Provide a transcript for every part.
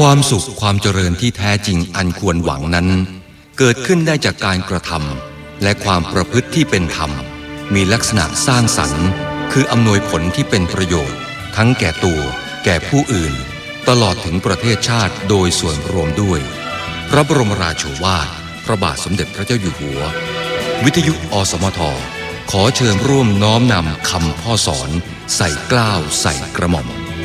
ความสุขความเจริญที่แท้จริงอันควรหวังนั้นเกิดขึ้นได้จากการกระทำและความประพฤติที่เป็นธรรมมีลักษณะสร้างสรรค์คืออำนวยผลที่เป็นประโยชน์ทั้งแก่ตัวแก่ผู้อื่นตลอดถึงประเทศชาติโดยส่วนรวมด้วยพระบรมราโชวาทพระบาทสมเด็จพระเจ้าอยู่หัววิทยุอสมทขอเชิญร่วมน้อมนำคำพ่อสอนใส่เกล้าใส่กระหม่อม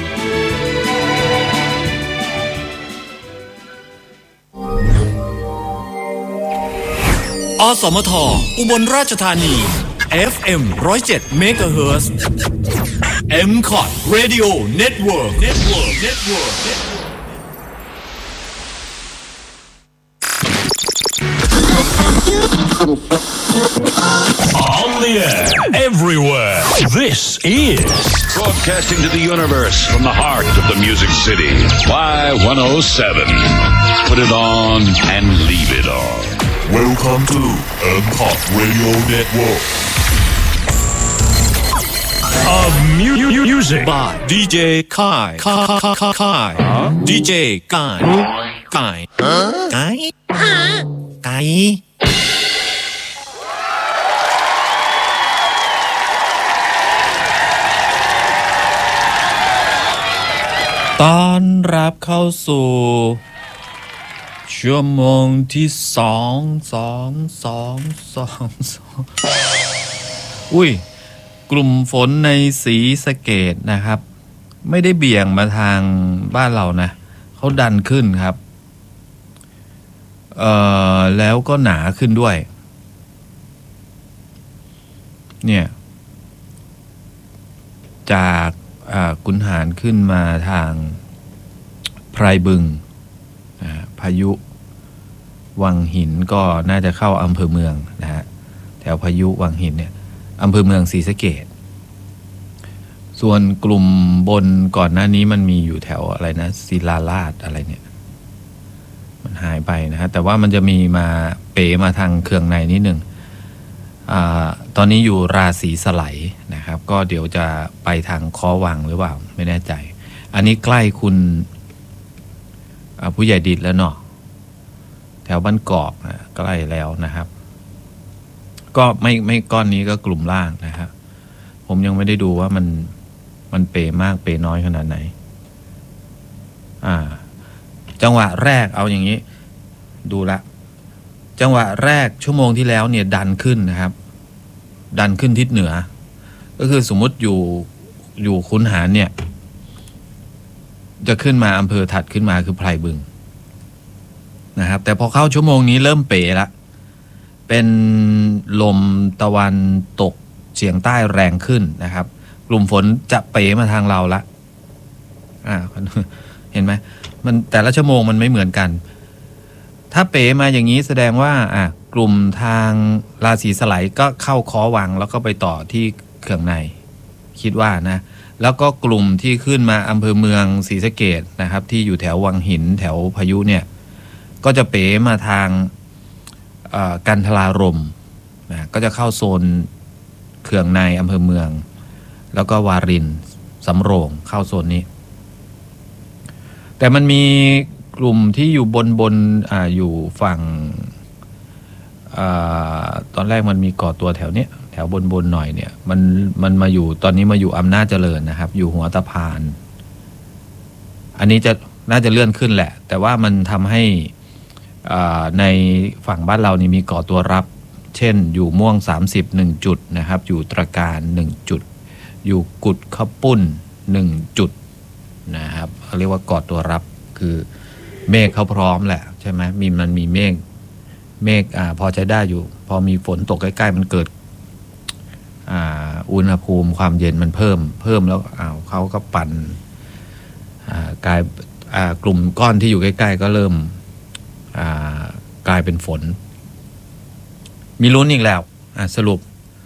อสมทอุบลราชธานี FM 107 MHz MCOT Radio Network On the air, everywhere. This is broadcasting to the universe from the heart of the Music City. Y107. Put it on and leave it on. welcome to MCOT Radio Network of music by DJ Kai DJ Kai ต้อนรับเข้าสู่ชั่วโมงที่อุ้ยกลุ่มฝนในศรีสะเกษนะครับไม่ได้เบี่ยงมาทางบ้านเรานะเขาดันขึ้นครับแล้วก็หนาขึ้นด้วยเนี่ยจากกุนหารขึ้นมาทางไพรบึงพายุวังหินก็น่าจะเข้าอำเภอเมืองนะฮะแถวพายุวังหินเนี่ยอำเภอเมืองศรีสะเกษส่วนกลุ่มบนก่อนหน้านี้มันมีอยู่แถวอะไรนะศิลาลาดอะไรเนี่ยมันหายไปนะฮะแต่ว่ามันจะมีมาเป๋มาทางเคืองในนิดนึงตอนนี้อยู่ราศีสไลนะครับก็เดี๋ยวจะไปทางค้อวังหรือเปล่าไม่แน่ใจอันนี้ใกล้คุณผู้ใหญ่ดิษฐ์แล้วเนาะแถวบ้านกอกนะใกล้แล้วนะครับก็ไม่ก้อนนี้ก็กลุ่มล่างนะครับผมยังไม่ได้ดูว่ามันเปมากเปน้อยขนาดไหนจังหวะแรกเอาอย่างนี้ดูละจังหวะแรกชั่วโมงที่แล้วเนี่ยดันขึ้นนะครับดันขึ้นทิศเหนือก็คือสมมุติอยู่ขุนหารเนี่ยจะขึ้นมาอำเภอถัดขึ้นมาคือไพรบึงนะครับแต่พอเข้าชั่วโมงนี้เริ่มเป๋ละเป็นลมตะวันตกเฉียงใต้แรงขึ้นนะครับกลุ่มฝนจะเป๋มาทางเราละเห็นไหมมันแต่ละชั่วโมงมันไม่เหมือนกันถ้าเป๋มาอย่างนี้แสดงว่ากลุ่มทางราศีสไลก็เข้าค้อวังแล้วก็ไปต่อที่เขื่องในคิดว่านะแล้วก็กลุ่มที่ขึ้นมาอำเภอเมืองศรีสะเกษนะครับที่อยู่แถววังหินแถวพายุเนี่ยก็จะเป๋มาทางกันทรารมนะก็จะเข้าโซนเขื่องในอำเภอเมืองแล้วก็วารินสำโรงเข้าโซนนี้แต่มันมีกลุ่มที่อยู่บนอยู่ฝั่งตอนแรกมันมีก่อตัวแถวเนี้ยแถวบนหน่อยเนี่ยมันมาอยู่ตอนนี้มาอยู่อำนาจเจริญนะครับอยู่หัวตะพานอันนี้จะน่าจะเลื่อนขึ้นแหละแต่ว่ามันทำให้ในฝั่งบ้านเรานี่มีก่อตัวรับเช่นอยู่ม่วง30 1จุดนะครับอยู่ตระการ1จุดอยู่กุดข้าวปุ้น1จุดนะครับเขาเรียกว่าก่อตัวรับคือเมฆเขาพร้อมแหละใช่ไหมมันมีเมฆพอใช้ได้อยู่พอมีฝนตกใกล้ๆมันเกิดอุณหภูมิความเย็นมันเพิ่มแล้วเขาก็ปั่นกลายกลุ่มก้อนที่อยู่ใกล้ๆก็เริ่มกลายเป็นฝนมีลุ้นอีกแล้วสรุป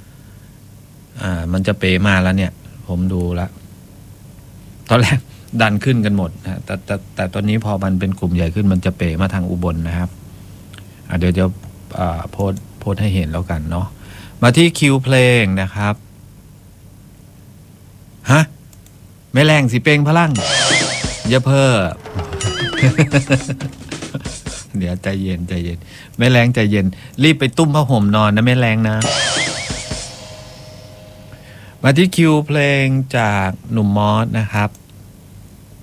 มันจะเป๋มาแล้วเนี่ยผมดูแล้วตอนแรกดันขึ้นกันหมดนะแต่ตอนนี้พอมันเป็นกลุ่มใหญ่ขึ้นมันจะเป๋มาทางอุบลนะครับเดี๋ยวจะโพสให้เห็นแล้วกันเนาะมาที่คิวเพลงนะครับแม่แรงสิเป้งพลังอย่าเพ้อเดี๋ยวใจเย็นใจเย็นแม่แรงใจเย็นรีบไปตุ้มผ้าห่มนอนนะแม่แรงนะมาที่คิวเพลงจากหนุ่มมอสนะครับ